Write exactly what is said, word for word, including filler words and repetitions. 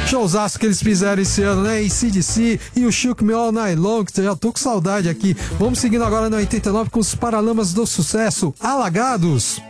Showzaço que eles fizeram esse ano, né? A C D C e o Shook Me All Night Long, que eu já tô com saudade aqui. Vamos seguindo agora na oitenta e nove com os Paralamas do Sucesso, Alagados.